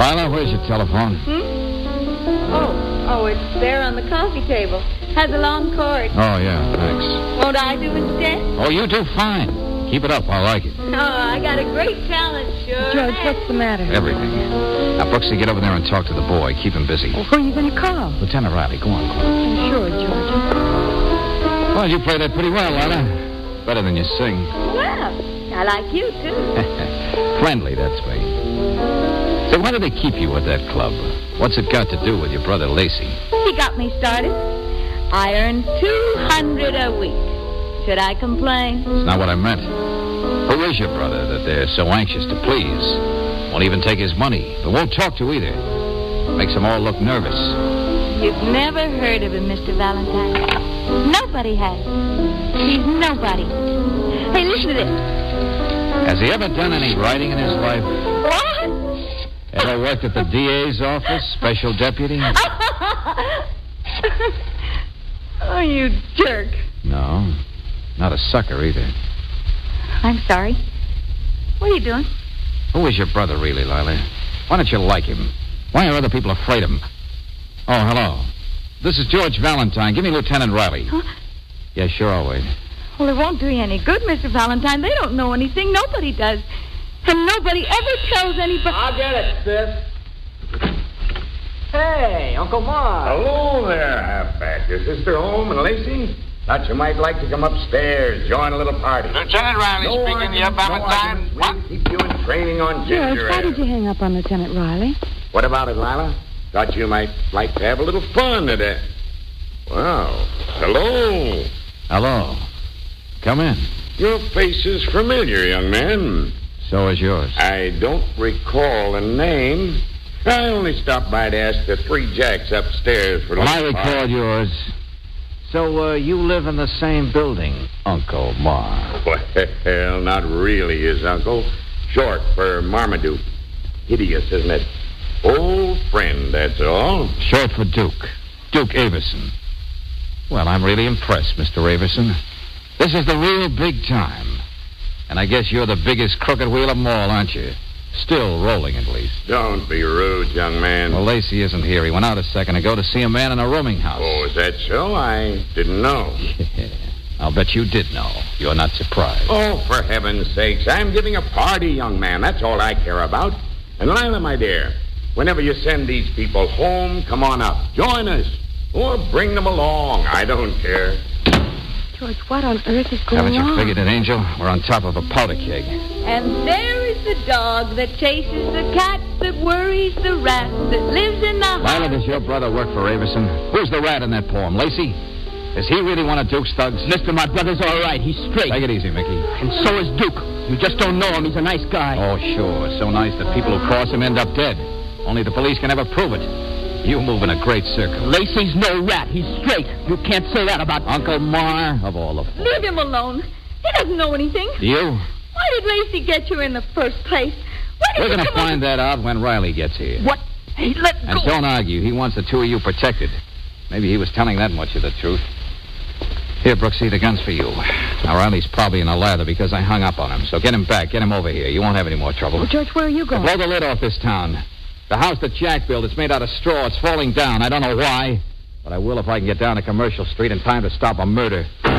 Lila, where's your telephone? Oh, it's there on the coffee table. Has a long cord. Oh, yeah, thanks. Won't I do instead? Oh, you do fine. Keep it up. I like it. Oh, I got a great talent, sure. George, what's the matter? Everything. Now, Brooksy, get over there and talk to the boy. Keep him busy. Well, who are you going to call? Lieutenant Riley, go on, Clem. Sure, George. Well, you played that pretty well, Lila. Better than you sing. Well, I like you, too. Friendly, that's me. So why do they keep you at that club? What's it got to do with your brother Lacey? He got me started. I earn $200 a week. Should I complain? That's not what I meant. Who is your brother that they're so anxious to please? Won't even take his money, but won't talk to either. Makes them all look nervous. You've never heard of him, Mr. Valentine. Nobody has. He's nobody. Hey, listen to this. Has he ever done any writing in his life? What? Ever worked at the DA's office, special deputy? Oh, you jerk. No, not a sucker either. I'm sorry. What are you doing? Who is your brother, really, Lila? Why don't you like him? Why are other people afraid of him? Oh, hello. This is George Valentine. Give me Lieutenant Riley. Huh? Yeah, sure, I'll wait. Well, it won't do you any good, Mr. Valentine. They don't know anything. Nobody does. And nobody ever tells anybody. I'll get it, sis. Hey, Uncle Mark. Hello there, halfback. Your sister home and Lacey? Thought you might like to come upstairs, join a little party. Lieutenant Riley speaking to you, Valentine. We'll keep you in training on ginger George, why ale. did you hang up on Lieutenant Riley? What about it, Lila? Thought you might like to have a little fun today. Well, hello. Hello. Come in. Your face is familiar, young man. So is yours. I don't recall a name. I only stopped by to ask the three jacks upstairs for a Well, I little recalled party. yours. So, you live in the same building, Uncle Mar. Well, not really his uncle. Short for Marmaduke. Hideous, isn't it? Old friend, that's all. Short for Duke. Duke Averson. Well, I'm really impressed, Mr. Averson. This is the real big time. And I guess you're the biggest crooked wheel of them all, aren't you? Still rolling, at least. Don't be rude, young man. Well, Lacey isn't here. He went out a second ago to see a man in a rooming house. Oh, is that so? I didn't know. Yeah. I'll bet you did know. You're not surprised. Oh, for heaven's sakes. I'm giving a party, young man. That's all I care about. And Lila, my dear, whenever you send these people home, come on up. Join us. Or bring them along. I don't care. George, what on earth is going on? Haven't you figured it, Angel? We're on top of a powder keg. And there is the dog that chases the cat, that worries the rat, that lives in the house. Lila, does your brother work for Averson? Who's the rat in that poem? Lacey? Is he really one of Duke's thugs? Mister, my brother's all right. He's straight. Take it easy, Mickey. And so is Duke. You just don't know him. He's a nice guy. Oh, sure. So nice that people who cross him end up dead. Only the police can ever prove it. You move in a great circle. Lacey's no rat. He's straight. You can't say that about Uncle Mar, of all the... Leave him alone. He doesn't know anything. Do you? Why did Lacey get you in the first place? Why did We're you going to come find that out when Riley gets here. What? Hey, let And go. don't argue. He wants the two of you protected. Maybe he was telling that much of the truth. Here, Brooksy, the gun's for you. Now, Riley's probably in a lather because I hung up on him. So get him back. Get him over here. You won't have any more trouble. Well, George, where are you going? Blow the lid off this town. The house that Jack built, it's made out of straw. It's falling down. I don't know why. But I will if I can get down to Commercial Street in time to stop a murder.